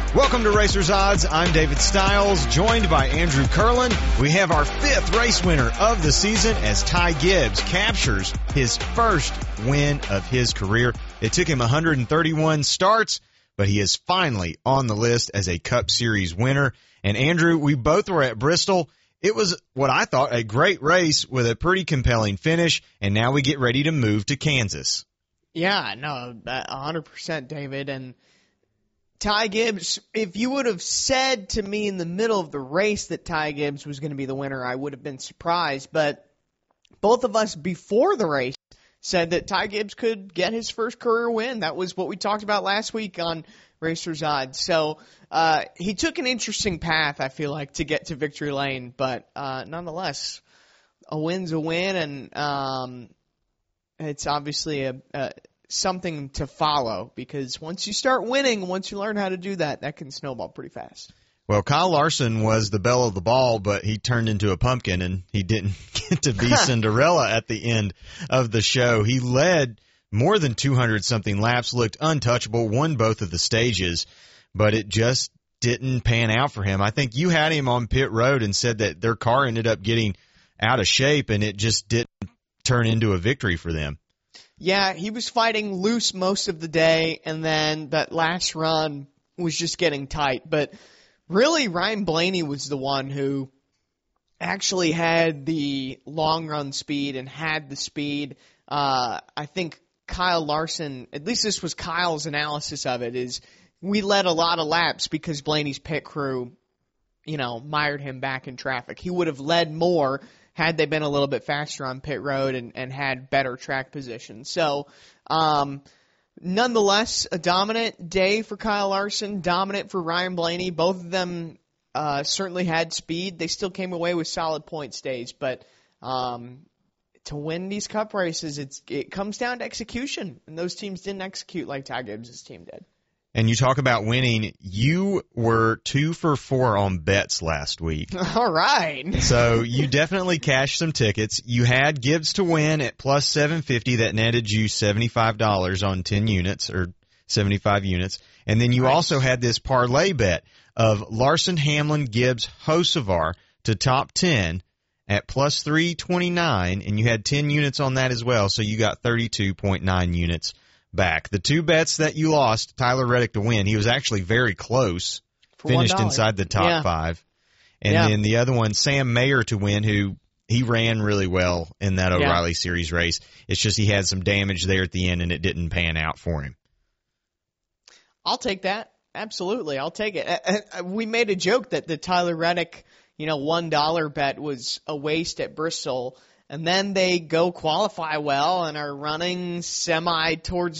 Welcome to Racers Odds. I'm David Stiles, joined by Andrew Curlin. We have our fifth race winner of the season as Ty Gibbs captures his first win of his career. It took him 131 starts, but he is finally on the list as a Cup Series winner. And Andrew, we both were at Bristol. It was what I thought a great race with a pretty compelling finish, and now we get ready to move to Kansas. Yeah, no, 100%, David. And Ty Gibbs, if you would have said to me in the middle of the race that Ty Gibbs was going to be the winner, I would have been surprised. But both of us before the race said that Ty Gibbs could get his first career win. That was what we talked about last week on Racers Odds. So he took an interesting path, I feel like, to get to victory lane. But nonetheless, a win's a win, and it's obviously something to follow, because once you start winning, once you learn how to do that, that can snowball pretty fast. Well, Kyle Larson was the belle of the ball, but he turned into a pumpkin, and he didn't get to be Cinderella at the end of the show. He led more than 200-something laps, looked untouchable, won both of the stages, but it just didn't pan out for him. I think you had him on pit road and said that their car ended up getting out of shape, and it just didn't turn into a victory for them. Yeah, he was fighting loose most of the day, and then that last run was just getting tight. But really, Ryan Blaney was the one who actually had the long run speed and had the speed. I think Kyle Larson, at least this was Kyle's analysis of it, is we led a lot of laps because Blaney's pit crew, mired him back in traffic. He would have led more had they been a little bit faster on pit road and had better track position. So, nonetheless, a dominant day for Kyle Larson, dominant for Ryan Blaney. Both of them certainly had speed. They still came away with solid points days, but to win these Cup races, it comes down to execution, and those teams didn't execute like Ty Gibbs' team did. And you talk about winning. You were 2 for 4 on bets last week. All right. So you definitely cashed some tickets. You had Gibbs to win at plus 750. That netted you $75 on 10 units or 75 units. And then you also had this parlay bet of Larson, Hamlin, Gibbs, Hocevar to top 10 at plus 329. And you had 10 units on that as well. So you got 32.9 units back. The two bets that you lost, Tyler Reddick to win, he was actually very close, finished $1. inside the top 5. And then the other one, Sam Mayer to win, who he ran really well in that O'Reilly Series race. It's just he had some damage there at the end, and it didn't pan out for him. I'll take that. Absolutely. I'll take it. We made a joke that the Tyler Reddick, $1 bet was a waste at Bristol. And then they go qualify well and are running semi towards